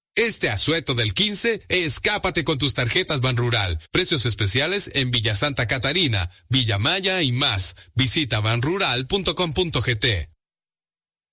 Este asueto del 15, escápate con tus tarjetas Banrural. Precios especiales en Villa Santa Catarina, Villa Maya y más. Visita banrural.com.gt.